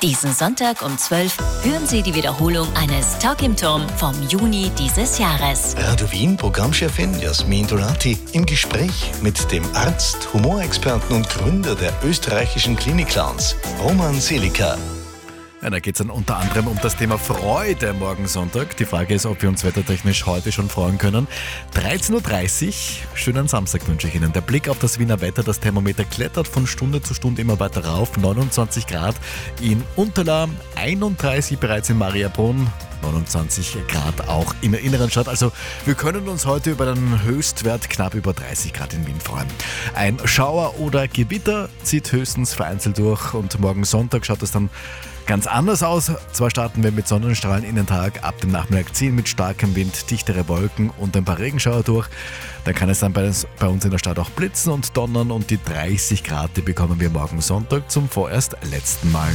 Diesen Sonntag um 12 hören Sie die Wiederholung eines Talk im Turm vom Juni dieses Jahres. Radio Wien Programmchefin Jasmin Dolati im Gespräch mit dem Arzt, Humorexperten und Gründer der österreichischen Klinik-Clowns, Roman Seliker. Ja, da geht es dann unter anderem um das Thema Freude morgen Sonntag. Die Frage ist, ob wir uns wettertechnisch heute schon freuen können. 13.30 Uhr, schönen Samstag wünsche ich Ihnen. Der Blick auf das Wiener Wetter, das Thermometer klettert von Stunde zu Stunde immer weiter rauf. 29 Grad in Unterla, 31 bereits in Mariabrunn, 29 Grad auch in der inneren Stadt. Also wir können uns heute über den Höchstwert knapp über 30 Grad in Wien freuen. Ein Schauer oder Gewitter zieht höchstens vereinzelt durch und morgen Sonntag schaut es dann ganz anders aus. Zwar starten wir mit Sonnenstrahlen in den Tag, ab dem Nachmittag ziehen mit starkem Wind dichtere Wolken und ein paar Regenschauer durch. Dann kann es dann bei uns in der Stadt auch blitzen und donnern und die 30 Grad, die bekommen wir morgen Sonntag zum vorerst letzten Mal.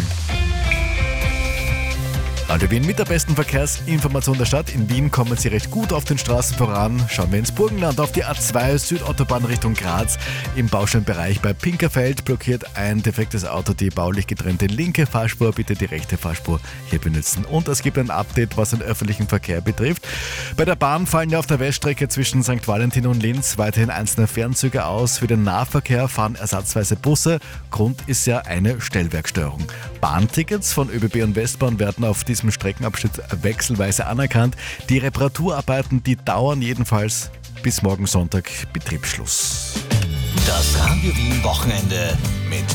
Radio Wien mit der besten Verkehrsinformation der Stadt. In Wien kommen Sie recht gut auf den Straßen voran. Schauen wir ins Burgenland auf die A2 Südautobahn Richtung Graz. Im Baustellenbereich bei Pinkerfeld blockiert ein defektes Auto die baulich getrennte linke Fahrspur. Bitte die rechte Fahrspur hier benutzen. Und es gibt ein Update, was den öffentlichen Verkehr betrifft. Bei der Bahn fallen ja auf der Weststrecke zwischen St. Valentin und Linz weiterhin einzelne Fernzüge aus. Für den Nahverkehr fahren ersatzweise Busse. Grund ist ja eine Stellwerkstörung. Bahntickets von ÖBB und Westbahn werden auf diesem Streckenabschnitt wechselweise anerkannt. Die Reparaturarbeiten, die dauern jedenfalls bis morgen Sonntag Betriebsschluss. Das Radio Wien Wochenende mit